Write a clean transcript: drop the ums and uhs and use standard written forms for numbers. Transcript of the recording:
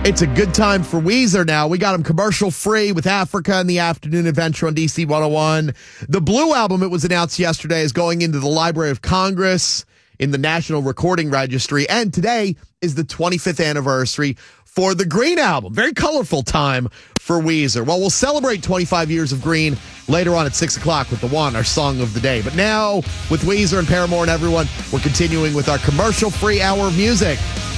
It's a good time for Weezer now. We got him commercial free with Africa in the Afternoon Adventure on DC 101. The Blue album, it was announced yesterday, is going into the Library of Congress in the National Recording Registry. And today is the 25th anniversary for the Green album. Very colorful time for Weezer. Well, we'll celebrate 25 years of Green later on at 6 o'clock with The One, our song of the day. But now, with Weezer and Paramore and everyone, we're continuing with our commercial free hour of music.